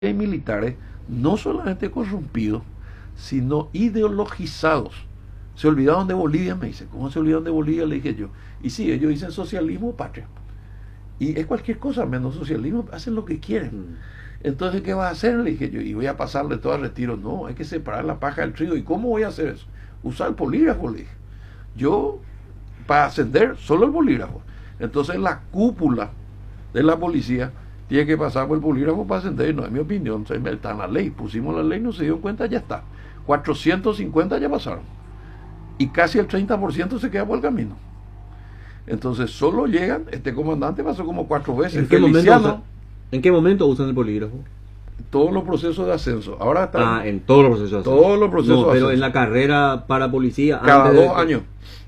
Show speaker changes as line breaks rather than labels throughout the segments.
hay militares no solamente corrompidos, sino ideologizados. Se olvidaron de Bolivia, me dice. ¿Cómo se olvidaron de Bolivia? Le dije yo. Y sí, ellos dicen socialismo o patria. Y es cualquier cosa menos socialismo, hacen lo que quieren. Entonces, ¿qué vas a hacer? Le dije yo. Y voy a pasarle todo al retiro. No, hay que separar la paja del trigo. ¿Y cómo voy a hacer eso? Usar el polígrafo, le dije. Yo, para ascender, solo el bolígrafo. Entonces, la cúpula de la policía tiene que pasar por el polígrafo para ascender. No es mi opinión, está en la ley. Pusimos la ley, no se dio cuenta, ya está. 450 ya pasaron. Y casi el 30% se queda por el camino. Entonces solo llegan, este comandante pasó como 4 veces.
¿En qué momento usan el polígrafo?
Todos los procesos de ascenso. Ahora está.
En todos los procesos de ascenso.
Todos los procesos
no,
de
pero
ascenso.
En la carrera para policía.
Cada 2 años.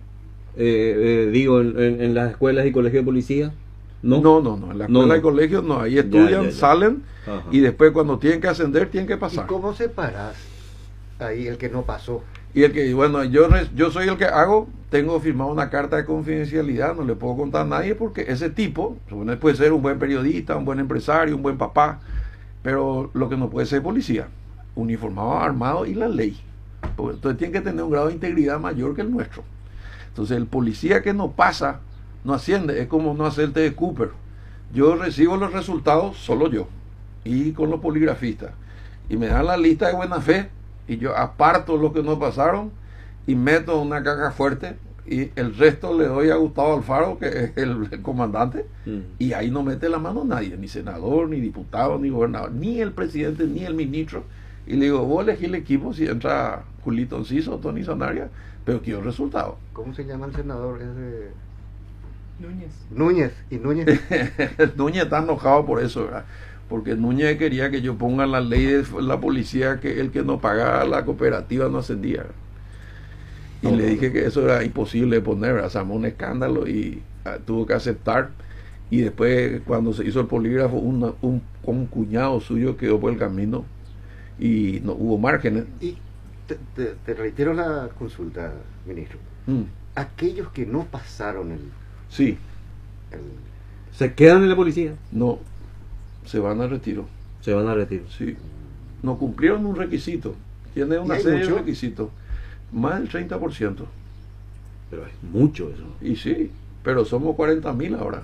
Digo, en las escuelas y colegios de policía.
No. En la escuela y colegios no. Ahí estudian, salen. Ajá. Y después cuando tienen que ascender, tienen que pasar.
¿Y cómo separas ahí el que no pasó?
Y el que, bueno, yo soy el que tengo firmado una carta de confidencialidad, no le puedo contar a nadie porque ese tipo puede ser un buen periodista, un buen empresario, un buen papá, pero lo que no puede ser policía, uniformado, armado y la ley. Entonces tiene que tener un grado de integridad mayor que el nuestro. Entonces el policía que no pasa, no asciende, es como no hacerte de Cooper. Yo recibo los resultados solo yo y con los poligrafistas y me dan la lista de buena fe. Y yo aparto lo que no pasaron y meto una caja fuerte y el resto le doy a Gustavo Alfaro, que es el comandante, y ahí no mete la mano nadie, ni senador, ni diputado, ni gobernador, ni el presidente, ni el ministro. Y le digo, vos elegí el equipo si entra Julito Enciso o Tony Sanabria, pero quiero resultados.
¿Cómo se llama el senador?
Núñez.
Núñez.
Núñez está enojado por eso, ¿verdad? Porque Núñez quería que yo ponga la ley de la policía que el que no pagaba la cooperativa no ascendía. Y le dije que eso era imposible de poner, se armó un escándalo y tuvo que aceptar. Y después, cuando se hizo el polígrafo, un cuñado suyo quedó por el camino y no hubo márgenes.
Y te reitero la consulta, ministro. Aquellos que no pasaron
Sí.
¿Se quedan en la policía?
No. Se van al retiro.
Se van al retiro.
Sí. No cumplieron un requisito. Tiene una serie de requisitos. Más del 30%.
Pero es mucho eso.
Y sí, pero somos 40.000 ahora.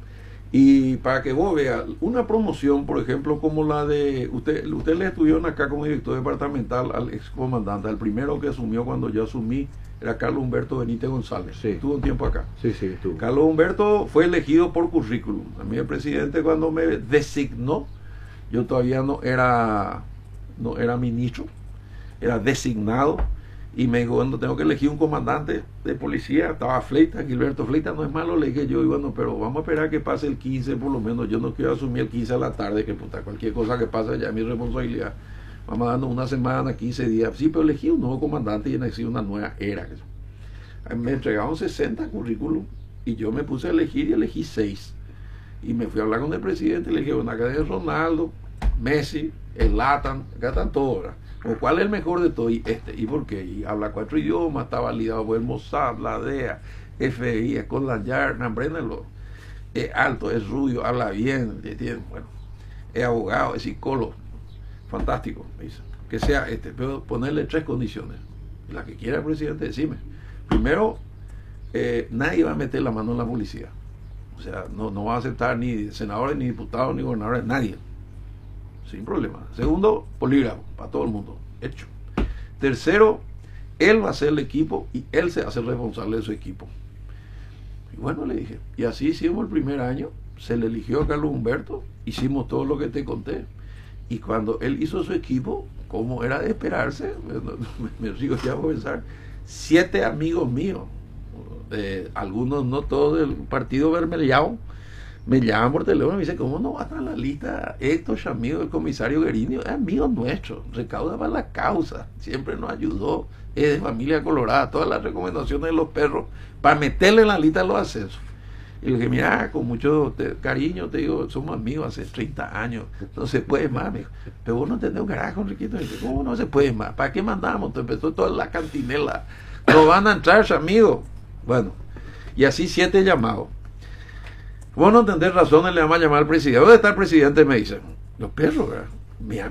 Y para que vos veas, una promoción, por ejemplo, como la de... Usted le estuvieron acá como director departamental al excomandante. Al primero que asumió cuando yo asumí era Carlos Humberto Benítez González.
Sí.
Estuvo un tiempo acá.
Sí, estuvo.
Carlos Humberto fue elegido por currículum. A mí el presidente cuando me designó, yo todavía no era ministro, era designado, y me dijo, bueno, tengo que elegir un comandante de policía. Estaba Fleitas, Gilberto Fleitas, no es malo, le dije yo, y bueno, pero vamos a esperar que pase el 15 por lo menos. Yo no quiero asumir el 15 a la tarde, que puta, cualquier cosa que pase ya es mi responsabilidad. Vamos dando una semana, 15 días. Sí, pero elegí un nuevo comandante y elegí una nueva era. Me entregaron 60 currículum y yo me puse a elegir y elegí 6. Y me fui a hablar con el presidente y le dije, bueno, acá es Ronaldo, Messi, el Latan, acá están todos, ¿verdad? O ¿cuál es el mejor de todos? Y ¿y por qué? Y habla 4 idiomas, está validado por el Mossad, la DEA, FBI, Scotland Yard, Nambrénelo. Es alto, es rubio, habla bien, bueno, es abogado, es psicólogo. Fantástico, me dice. Que sea pero ponerle 3 condiciones. La que quiera el presidente, decime. Primero, nadie va a meter la mano en la policía. O sea, no va a aceptar ni senadores, ni diputados, ni gobernadores, nadie. Sin problema. Segundo, polígrafo, para todo el mundo. Hecho. Tercero, él va a ser el equipo y él se hace responsable de su equipo. Y bueno, le dije. Y así hicimos el primer año. Se le eligió a Carlos Humberto. Hicimos todo lo que te conté. Y cuando él hizo su equipo, como era de esperarse, me sigo ya a pensar, 7 amigos míos, algunos no todos del partido Bermellao, me llaman por teléfono y me dicen, ¿cómo no va a estar en la lista Héctor Chamío, el comisario Guerinio? Es amigo nuestro, recauda para la causa, siempre nos ayudó, es de familia colorada, todas las recomendaciones de los perros, para meterle en la lista de los ascensos. Y le dije, mira, con mucho cariño te digo, somos amigos hace 30 años, no se puede más, me dijo. Pero vos no tenés un carajo, Enriquito. Y dije, ¿cómo no se puede más? ¿Para qué mandamos? Te empezó toda la cantinela. No van a entrar, amigos. Bueno, y así 7 llamados. Vos no entendés razones, le vamos a llamar al presidente. ¿Dónde está el presidente? Me dicen. Los perros, ¿verdad? me,